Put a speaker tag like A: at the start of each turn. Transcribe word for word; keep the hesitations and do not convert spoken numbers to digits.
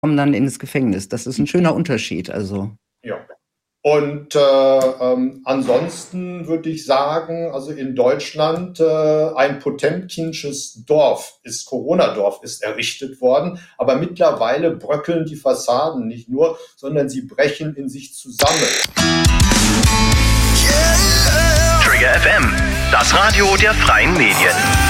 A: kommen dann ins Gefängnis. Das ist ein schöner Unterschied. Also.
B: Ja. Und äh, ähm, ansonsten würde ich sagen, also in Deutschland äh, ein Potemkinsches Dorf ist, Corona-Dorf ist errichtet worden, aber mittlerweile bröckeln die Fassaden nicht nur, sondern sie brechen in sich zusammen.
C: Trigger F M, das Radio der freien Medien.